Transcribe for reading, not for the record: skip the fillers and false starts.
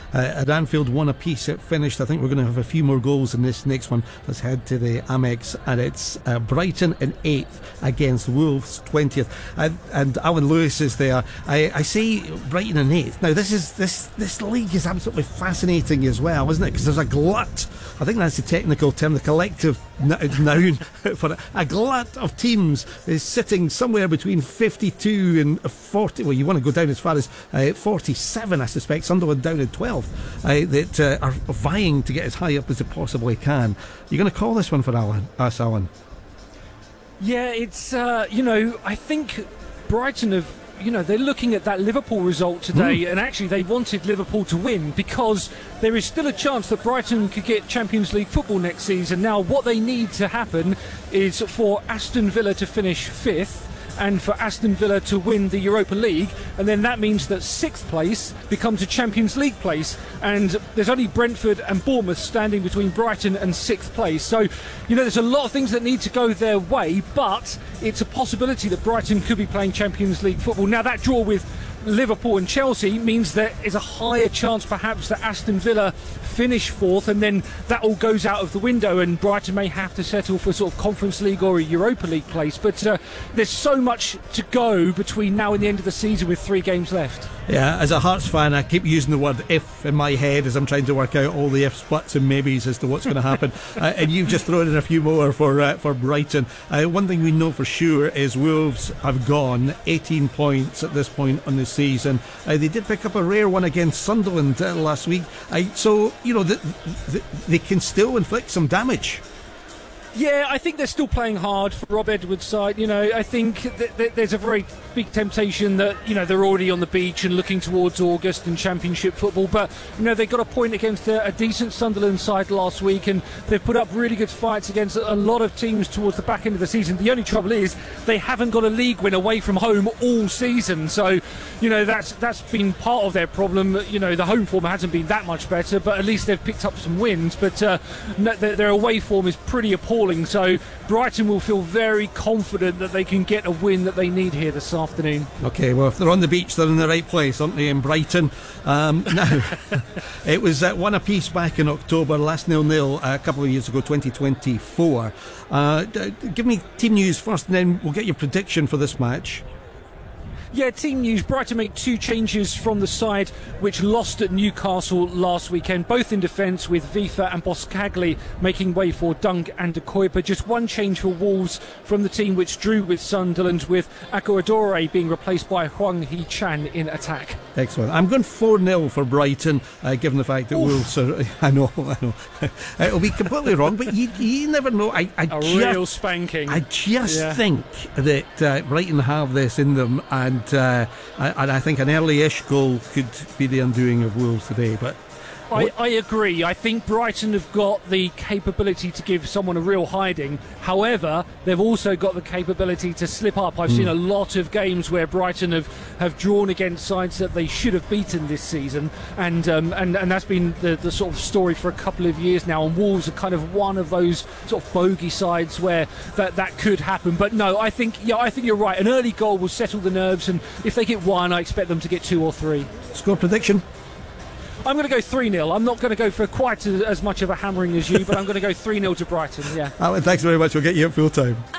At Anfield, 1 apiece. It finished. I think we're going to have a few more goals in this next one. Let's head to the Amex, and it's Brighton in 8th against Wolves 20th. And Alan Lewis is there. I see Brighton in 8th. Now this league is absolutely fascinating as well, isn't it? Because there's a glut. I think that's the technical term, the collective noun for it. A glut of teams is sitting somewhere between 52 and 40. Well, you want to go down as far as 47, I suspect. Sunderland down at 12. That are vying to get as high up as they possibly can. You're going to call this one for us, Alan? Yeah, it's I think Brighton have. They're looking at that Liverpool result today, and actually they wanted Liverpool to win because there is still a chance that Brighton could get Champions League football next season. Now, what they need to happen is for Aston Villa to finish 5th and for Aston Villa to win the Europa League, and then that means that 6th place becomes a Champions League place, and there's only Brentford and Bournemouth standing between Brighton and 6th place. So, there's a lot of things that need to go their way, but it's a possibility that Brighton could be playing Champions League football. Now, that draw with Liverpool and Chelsea means there is a higher chance perhaps that Aston Villa finish 4th, and then that all goes out of the window and Brighton may have to settle for sort of Conference League or a Europa League place. But there's so much to go between now and the end of the season with 3 games left. Yeah, as a Hearts fan, I keep using the word if in my head as I'm trying to work out all the ifs, buts and maybes as to what's going to happen. And you've just thrown in a few more for Brighton. One thing we know for sure is Wolves have gone 18 points at this point on the season. They did pick up a rare one against Sunderland last week. So, they can still inflict some damage. Yeah, I think they're still playing hard for Rob Edwards' side. I think there's a very big temptation that, they're already on the beach and looking towards August and Championship football. But, they got a point against a decent Sunderland side last week, and they've put up really good fights against a lot of teams towards the back end of the season. The only trouble is they haven't got a league win away from home all season. So, that's been part of their problem. The home form hasn't been that much better, but at least they've picked up some wins. But their away form is pretty appalling. So Brighton will feel very confident that they can get a win that they need here this afternoon. OK, well, if they're on the beach, they're in the right place, aren't they, in Brighton? Now, it was 1 apiece back in October, last 0-0 a couple of years ago, 2024. Give me team news first, and then we'll get your prediction for this match. Yeah, team news. Brighton made 2 changes from the side which lost at Newcastle last weekend, both in defence, with Vifa and Boskagli making way for Dunk and De Kuyper. Just 1 change for Wolves from the team which drew with Sunderland, with Aguadore being replaced by Hwang Hee-chan in attack. Excellent. I'm going 4-0 for Brighton, given the fact that Wolves are... I know. It'll be completely wrong, but you never know. Real spanking. I just think that Brighton have this in them, and I think an early-ish goal could be the undoing of Wolves today. But I agree. I think Brighton have got the capability to give someone a real hiding. However, they've also got the capability to slip up. I've seen a lot of games where Brighton have drawn against sides that they should have beaten this season, and that's been the sort of story for a couple of years now. And Wolves are kind of one of those sort of bogey sides where that could happen. But no, I think you're right. An early goal will settle the nerves, and if they get 1, I expect them to get 2 or 3. Score prediction? I'm going to go 3-0. I'm not going to go for quite as much of a hammering as you, but I'm going to go 3-0 to Brighton, yeah. Alan, thanks very much. We'll get you at full time.